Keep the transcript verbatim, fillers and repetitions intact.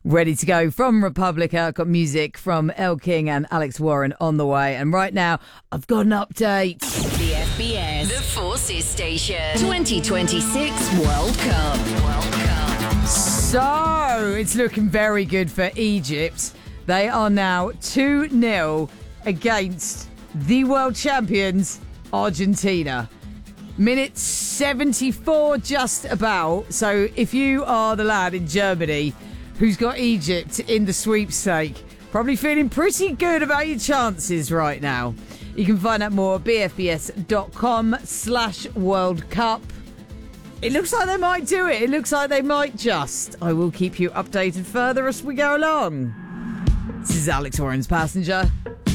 Ready to go from Republica. Got music from Elle King and Alex Warren on the way. And right now, I've got an update. The F B S, the Forces Station, twenty twenty-six World Cup. World Cup. So, it's looking very good for Egypt. They are now two nil against the world champions, Argentina. Minute seventy-four just about. So, if you are the lad in Germany who's got Egypt in the sweepstake, probably feeling pretty good about your chances right now. You can find out more at bfbs.com slash World Cup. It looks like they might do it. It looks like they might just. I will keep you updated further as we go along. This is Alex Warren's Passenger.